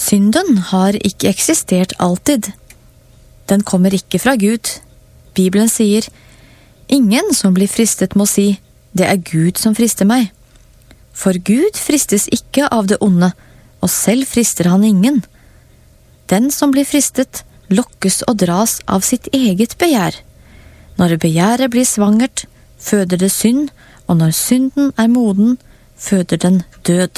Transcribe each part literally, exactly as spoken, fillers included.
Synden har ikke eksistert alltid. Den kommer ikke fra Gud. Bibelen sier, ingen som blir fristet må si, det er Gud som frister meg. For Gud fristes ikke av det onde, og selv frister han ingen. Den som blir fristet, lokkes og dras av sitt eget begjær. Når begjæret blir svangert, føder det synd, og når synden er moden, føder den død.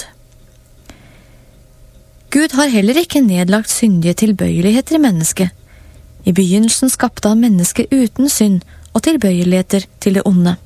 Gud har heller ikke nedlagt syndige tilbøyeligheter i mennesket. I begynnelsen skapte han mennesket uten synd og tilbøyeligheter til det onde.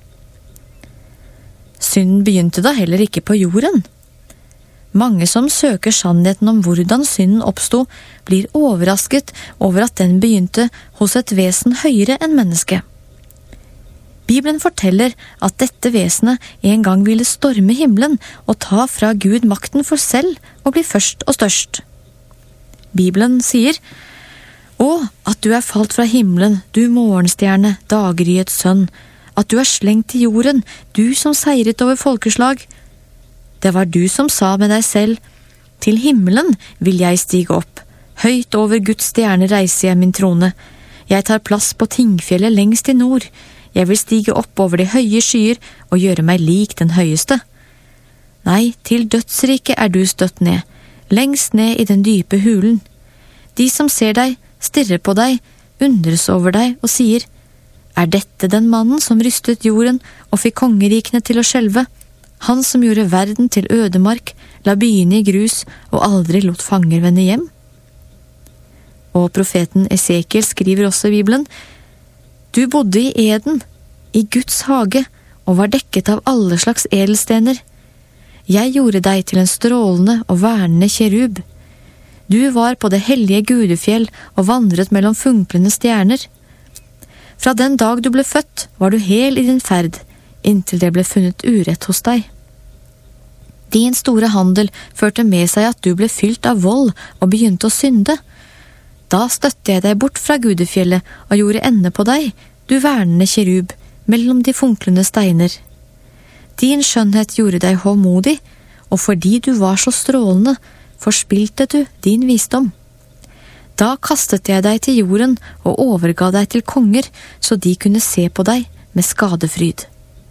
Synden begynte da heller ikke på jorden. Mange som søker sannheten om hvordan synden oppstod, blir overrasket over at den begynte hos et vesen høyere enn mennesket. Bibelen forteller at dette vesenet en gang ville storme himmelen og ta fra Gud makten for selv å bli først og størst. Bibelen sier, «Å, at du er falt fra himmelen, du morgenstjerne, daggryets sønn, at du er slengt til jorden, du som seiret over folkeslag. Det var du som sa med deg selv, til himmelen vil jeg stige opp, høyt over Guds stjerne reiser jeg min trone. Jeg tar plass på tingfjellet lengst i nord. Jeg vil stige opp over de høye skyer og gjøre meg lik den høyeste. Nei, til dødsriket er du støtt ned, lengst ned i den dype hulen. De som ser deg, stirrer på deg, undres over deg og sier, er dette den mannen som rystet jorden og fikk kongerikene til å skjelve? Han som gjorde verden til ødemark, la byene i grus og aldri lot fanger vende hjem? Og profeten Esekiel skriver også i Bibelen, du bodde i Eden, i Guds hage, og var dekket av alle slags edelstener. Jeg gjorde deg til en strålende og vernende kjerub. Du var på det hellige Gudefjell og vandret mellom funklende stjerner. Fra den dag du ble født, var du hel i din ferd, inntil det ble funnet urett hos deg. Din store handel førte med seg at du ble fylt av vold og begynte å synde. Da støtte jeg deg bort fra Gudefjellet og gjorde ende på deg, du vernende kjerub, mellom de funklende steiner. Din skjønnhet gjorde deg hovmodig, og fordi du var så strålende, forspilte du din visdom. Da kastet jeg deg til jorden og overga deg til konger, så de kunne se på deg med skadefryd.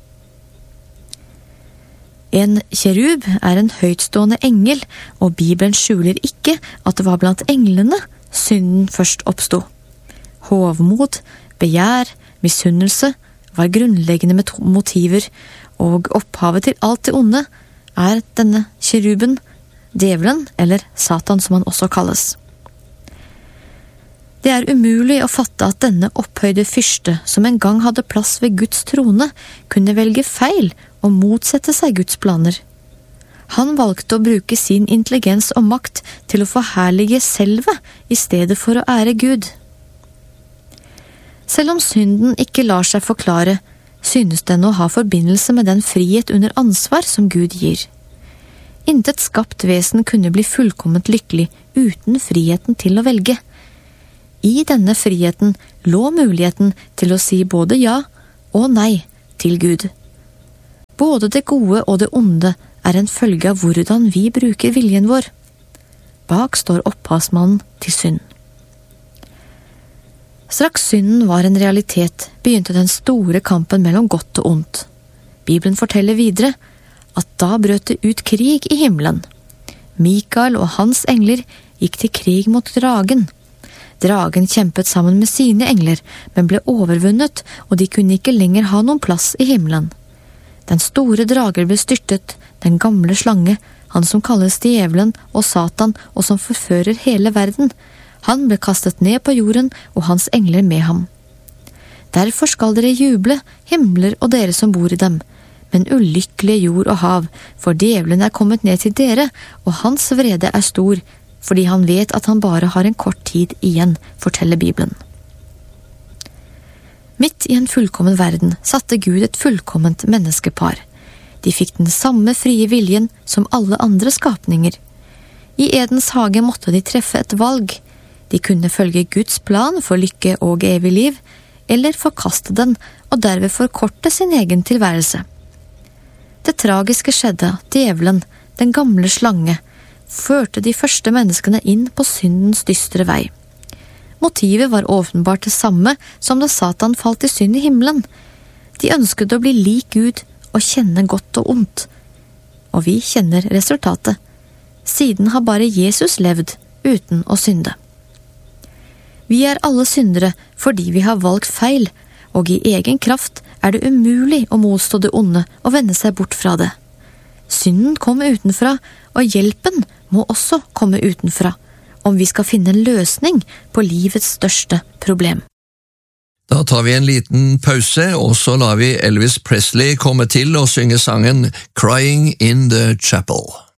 En kjerub er en høytstående engel, og Bibelen skjuler ikke at det var blant englene synden først oppstod. Hovmod, begjær, misunnelse var grunnleggende motiver, og opphavet til alt det onde er denne kjeruben, djevelen eller Satan som han også kalles. Det er umulig å fatte at denne opphøyde fyrste, som en gang hadde plass ved Guds trone, kunne velge feil og motsette seg Guds planer. Han valgte å bruke sin intelligens og makt til å forherlige selve i stedet for å ære Gud. Selv om synden ikke lar seg forklare, synes den å ha forbindelse med den frihet under ansvar som Gud gir. Intet skapt vesen kunne bli fullkomment lykkelig uten friheten til å velge. I denne friheten lå muligheten til å si både ja og nei til Gud. Både det gode og det onde er en følge av hvordan vi bruker viljen vår. Bak står opphavsmannen til synd. Straks synden var en realitet, begynte den store kampen mellom godt og ondt. Bibelen forteller videre at da brøt det ut krig i himmelen. Mikael og hans engler gikk til krig mot dragen. Dragen kjempet sammen med sine engler, men ble overvunnet, og de kunne ikke lenger ha noen plass i himmelen. Den store drager ble styrtet, den gamle slange, han som kalles djevelen og Satan, og som forfører hele verden. Han ble kastet ned på jorden, og hans engler med ham. Derfor skal dere juble, himler og dere som bor i dem. Men ulykkelige jord og hav, for djevelen er kommet ned til dere, og hans vrede er stor, fordi han vet at han bare har en kort tid igjen, forteller Bibelen. Midt i en fullkommen verden satte Gud et fullkomment menneskepar. De fikk den samme frie viljen som alle andre skapninger. I Edens hage måtte de treffe et valg. De kunne følge Guds plan for lykke og evig liv, eller forkaste den og derved forkorte sin egen tilværelse. Det tragiske skjedde at djevelen, den gamle slange, førte de første menneskene inn på syndens dystre vei. Motivet var åpenbart det samme som da Satan falt i synd i himmelen. De ønsket å bli lik Gud og kjenne godt og ondt. Og vi kjenner resultatet. Siden har bare Jesus levd uten å synde. Vi er alle syndere fordi vi har valgt feil, og i egen kraft er det umulig å motstå det onde og vende seg bort fra det. Synden kom utenfra, og hjelpen må også komme utenfra, om vi skal finne en løsning på livets største problem. Da tar vi en liten pause, og så lar vi Elvis Presley komme til og synge sangen «Crying in the Chapel».